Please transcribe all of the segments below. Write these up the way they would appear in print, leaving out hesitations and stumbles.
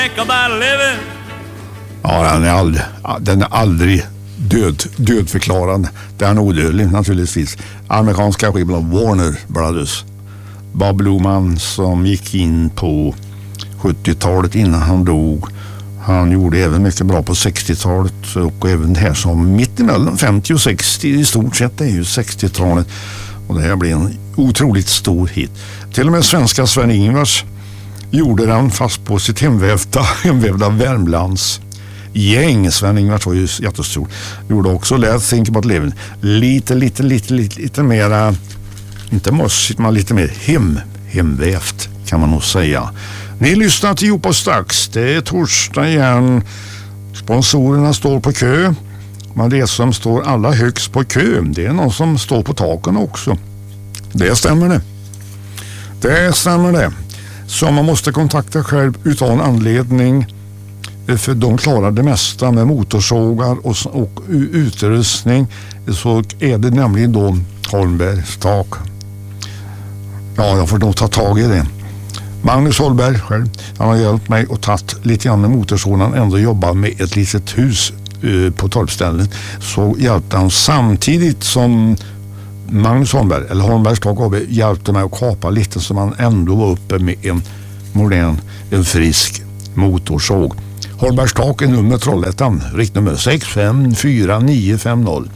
Ja, den är aldrig dödförklarad. Den är odödlig naturligtvis. Amerikanska skivbolaget Warner Brothers. Bob Luman som gick in på 70-talet innan han dog. Han gjorde även mycket bra på 60-talet och även det här som mittemellan 50 och 60 i stort sett är ju 60-talet. Och det här blev en otroligt stor hit. Till och med svenska Sven-Ingvars gjorde den fast på sitt hemvävda Värmlands gäng. Sven-Ingvars var ju jättestor. Gjorde också Let's Think About Living. Lite mera, inte mossigt, men lite mer hemvävt kan man nog säga. Ni lyssnar till Jopa Stax. Det är torsdag igen. Sponsorerna står på kö. Men det som står alla högst på kö, det är någon som står på taken också. Det stämmer det. Det stämmer det. Så man måste kontakta själv utan anledning. För de klarar det mesta med motorsågar och utrustning. Så är det nämligen då Holmbergs tak. Ja, jag får nog ta tag i det. Magnus Holmberg själv, han har hjälpt mig och tagit lite grann med motorsågen. Ändå jobbar med ett litet hus på torpstället. Så hjälpte han samtidigt som Magnus Holmberg, eller Holmbergs tak AB, hjälpte mig att kapa lite så man ändå var uppe med en modern, en frisk motorsåg. Holmbergs tak är nummer Trollhättan, riktnummer 654950.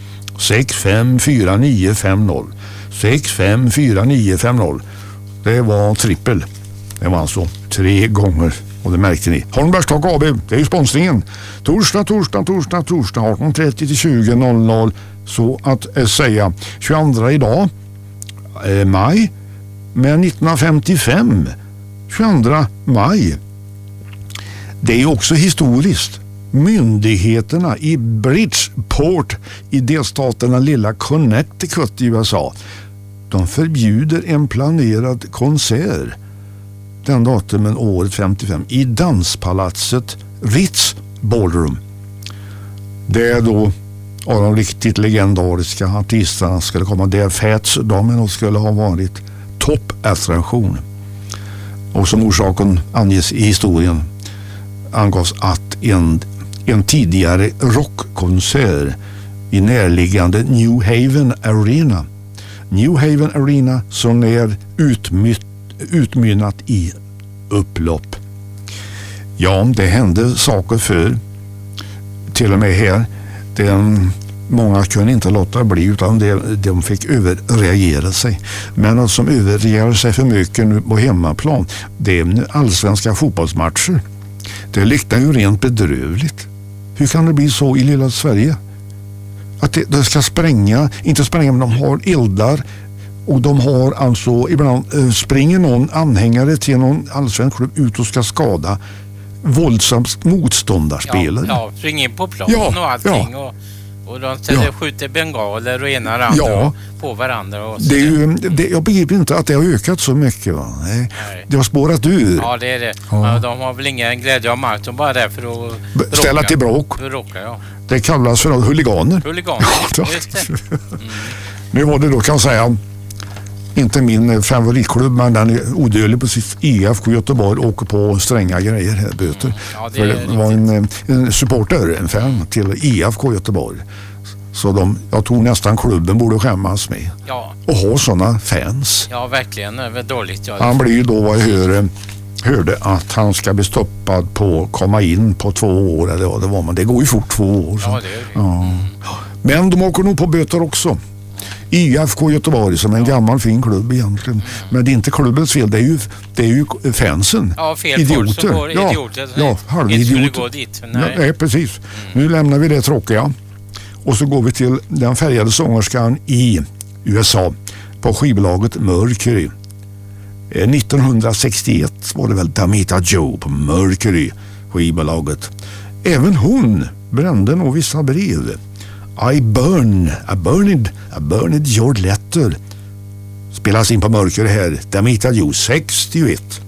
654950. 654950. Det var trippel. Det var alltså 3 gånger. Och det märkte ni. Holmbergs tak AB, det är ju sponsringen. Torsdag 18.30 till 20.00. Så att säga 22 idag, maj, men 1955, 22 maj. Det är också historiskt. Myndigheterna i Bridgeport i delstaterna lilla Connecticut i USA, de förbjuder en planerad konsert den datumen året 55 i danspalatset Ritz Ballroom. Det är då av de riktigt legendariska artisterna skulle komma. Där Fats Domino skulle ha varit toppattraktion. Och som orsaken anges i historien angavs att en tidigare rockkonsert i närliggande New Haven Arena som är utmynnat i upplopp. Ja, det hände saker för till och med här. Många kunde inte låta bli utan de fick överreagera sig. Men att som överreagerar sig för mycket nu på hemmaplan, det är allsvenska fotbollsmatcher. Det liknar ju rent bedrövligt. Hur kan det bli så i lilla Sverige? Att det ska inte spränga, men de har eldar och de har alltså ibland springer någon anhängare till någon allsvensk klubb ut och ska skada våldsamt motståndarspelare. Ja, springer in på plan och allting. Ja. Och de skjuter bengaler och ena andra på varandra. Och jag begriper inte att det har ökat så mycket. Va? Nej. Det har spårat ur. Ja, det är det. Ja. De har väl ingen glädje av mark. De bara är där för att ställa till bråk. Det kallas för huliganer. Just det. Nu var det då, kan jag säga, inte min favoritklubb, men den är odödlig på sitt IFK Göteborg, åker på stränga grejer här, böter. För det var en supporter, en fan till IFK Göteborg. Så jag tror nästan klubben borde skämmas med. Ja. Och ha sådana fans. Ja, verkligen. Det är dåligt. Han blir ju då, vad jag hörde, att han ska bli stoppad på att komma in på 2 år eller vad det var. Men det går ju fort 2 år. Så. Ja, det är det. Ja. Men de åker nog på böter också. IFK Göteborg som en gammal fin klubb egentligen. Men det är inte klubbens fel, det är ju fansen. Ja, fel idioter. Folk som går idioter. Ja, halvidioter. Nej, precis. Nu lämnar vi det tråkiga. Och så går vi till den färgade sångerskan i USA på skivbolaget Mercury. 1961 var det väl Damita Jo på Mercury skivbolaget. Även hon brände nog vissa brev. I burned your letter. Spelas in på Mercury här. Damita Jo 61.